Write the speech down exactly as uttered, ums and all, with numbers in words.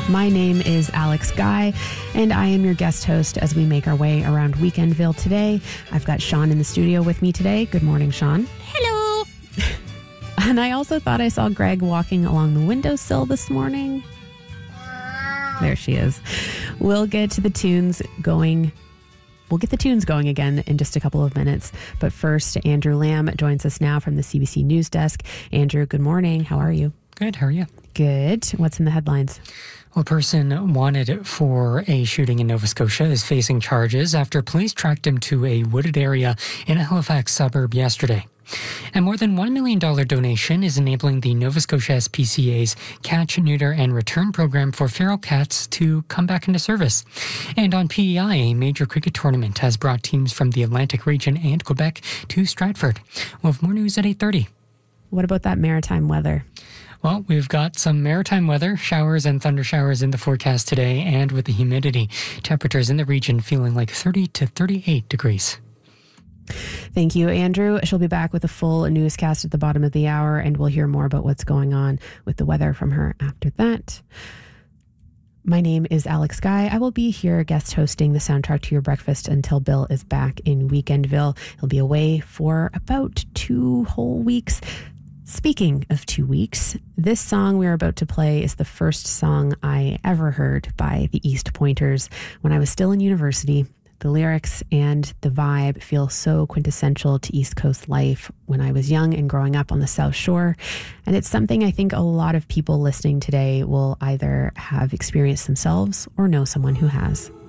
My name is Alex Guy, and I am your guest host as we make our way around Weekendville today. I've got Sean in the studio with me today. Good morning, Sean. Hello. And I also thought I saw Greg walking along the windowsill this morning. There she is. We'll get to the tunes going. We'll get the tunes going again in just a couple of minutes. But first, Andrew Lamb joins us now from the C B C News Desk. Andrew, good morning. How are you? Good. How are you? Good. What's in the headlines? Well, a person wanted for a shooting in Nova Scotia is facing charges after police tracked him to a wooded area in a Halifax suburb yesterday. And more than one million dollars donation is enabling the Nova Scotia S P C A's Catch, Neuter, and Return program for feral cats to come back into service. And on P E I, a major cricket tournament has brought teams from the Atlantic region and Quebec to Stratford. We'll have more news at eight thirty. What about that maritime weather? Well, we've got some maritime weather, showers and thunder showers in the forecast today, and with the humidity, temperatures in the region feeling like thirty to thirty-eight degrees. Thank you, Andrew. She'll be back with a full newscast at the bottom of the hour, and we'll hear more about what's going on with the weather from her after that. My name is Alex Guy. I will be here guest hosting the soundtrack to your breakfast until Bill is back in Weekendville. He'll be away for about two whole weeks. Speaking of two weeks, this song we're about to play is the first song I ever heard by the East Pointers when I was still in university. The lyrics and the vibe feel so quintessential to East Coast life when I was young and growing up on the South Shore. And it's something I think a lot of people listening today will either have experienced themselves or know someone who has.